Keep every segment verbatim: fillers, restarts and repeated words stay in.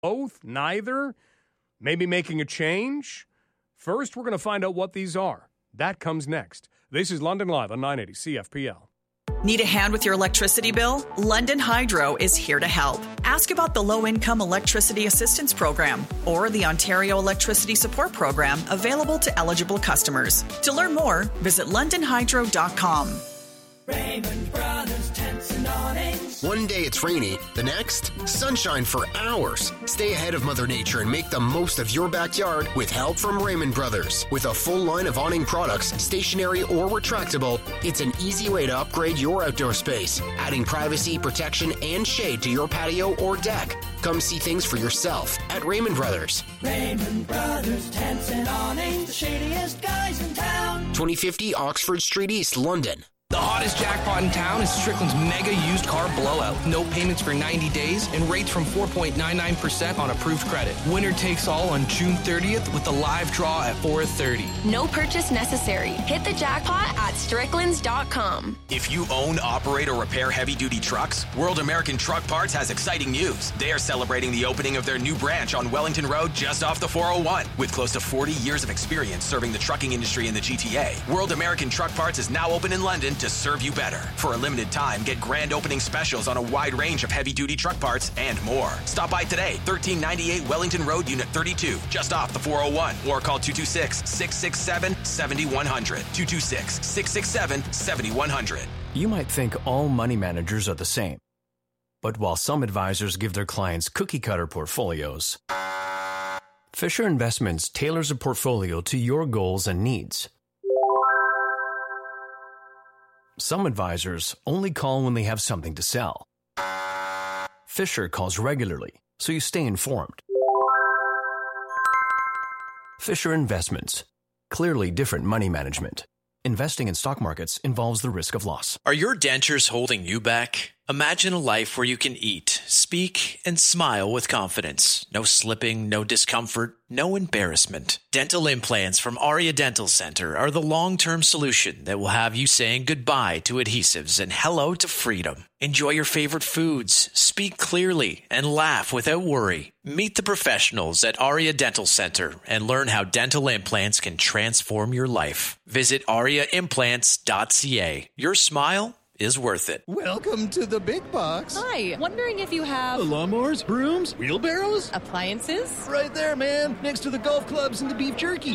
Both? Neither? Maybe making a change? First, we're going to find out what these are. That comes next. This is London Live on nine eighty C F P L. Need a hand with your electricity bill? London Hydro is here to help. Ask about the Low-Income Electricity Assistance Program or the Ontario Electricity Support Program available to eligible customers. To learn more, visit london hydro dot com. Raymond Brothers Tents and Awnings. One day it's rainy, the next, sunshine for hours. Stay ahead of Mother Nature and make the most of your backyard with help from Raymond Brothers. With a full line of awning products, stationary or retractable, it's an easy way to upgrade your outdoor space, adding privacy, protection, and shade to your patio or deck. Come see things for yourself at Raymond Brothers. Raymond Brothers Tents and Awnings, the shadiest guys in town. twenty fifty Oxford Street East, London. The hottest jackpot in town is Strickland's mega used car blowout. No payments for ninety days and rates from four point nine nine percent on approved credit. Winner takes all on June thirtieth with the live draw at four thirty. No purchase necessary. Hit the jackpot at stricklands dot com. If you own, operate, or repair heavy-duty trucks, World American Truck Parts has exciting news. They are celebrating the opening of their new branch on Wellington Road just off the four oh one. With close to forty years of experience serving the trucking industry in the G T A, World American Truck Parts is now open in London to serve you better. For a limited time, get grand opening specials on a wide range of heavy-duty truck parts and more. Stop by today, thirteen ninety-eight Wellington Road, Unit thirty-two, just off the four oh one, or call two two six, six six seven, seven one zero zero, two two six, six six seven, seven one zero zero. You might think all money managers are the same. But while some advisors give their clients cookie-cutter portfolios, Fisher Investments tailors a portfolio to your goals and needs. Some advisors only call when they have something to sell. Fisher calls regularly, so you stay informed. Fisher Investments. Clearly different money management. Investing in stock markets involves the risk of loss. Are your dentures holding you back? Imagine a life where you can eat, speak, and smile with confidence. No slipping, no discomfort, no embarrassment. Dental implants from Aria Dental Center are the long-term solution that will have you saying goodbye to adhesives and hello to freedom. Enjoy your favorite foods, speak clearly, and laugh without worry. Meet the professionals at Aria Dental Center and learn how dental implants can transform your life. Visit aria implants dot c a. Your smile is worth it. Welcome to the big box. Hi, wondering if you have... lawnmowers, brooms, wheelbarrows? Appliances? Right there, man, next to the golf clubs and the beef jerky.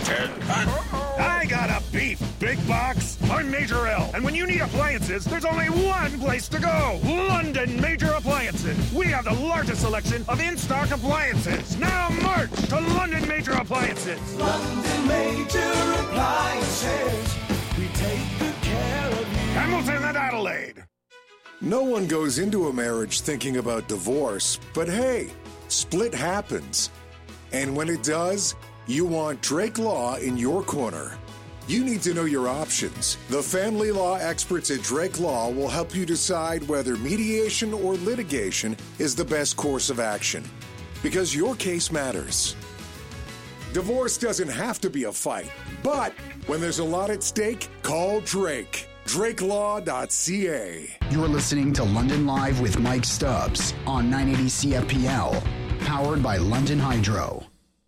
I got a beef big box. I'm Major L, and when you need appliances, there's only one place to go. London Major Appliances. We have the largest selection of in-stock appliances. Now march to London Major Appliances. London Major Appliances. We take good care of you. Hamilton and Adelaide. No one goes into a marriage thinking about divorce, but hey, split happens. And when it does, you want Drake Law in your corner. You need to know your options. The family law experts at Drake Law will help you decide whether mediation or litigation is the best course of action, because your case matters. Divorce doesn't have to be a fight, but when there's a lot at stake, call Drake. drake law dot c a. You're listening to London Live with Mike Stubbs on nine eighty C F P L, powered by London Hydro.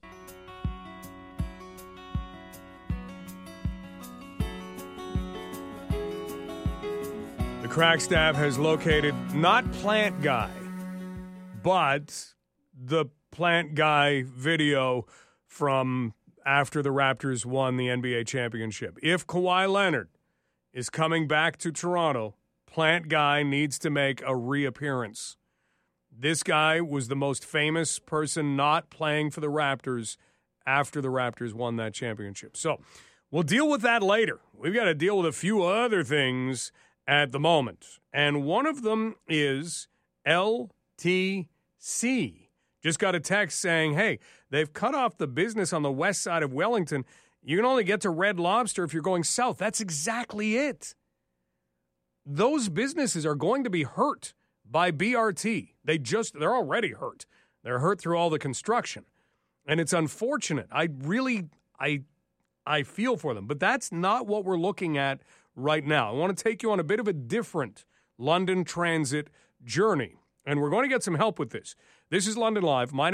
The crack staff has located not Plant Guy, but the Plant Guy video from after the Raptors won the N B A championship. If Kawhi Leonard is coming back to Toronto, Plant Guy needs to make a reappearance. This guy was the most famous person not playing for the Raptors after the Raptors won that championship. So we'll deal with that later. We've got to deal with a few other things at the moment. And one of them is L T C. Just got a text saying, hey, they've cut off the business on the west side of Wellington. You can only get to Red Lobster if you're going south. That's exactly it. Those businesses are going to be hurt by B R T. They just, they're already hurt. They're hurt through all the construction. And it's unfortunate. I really, I, I feel for them. But that's not what we're looking at right now. I want to take you on a bit of a different London Transit journey. And we're going to get some help with this. This is London Live. My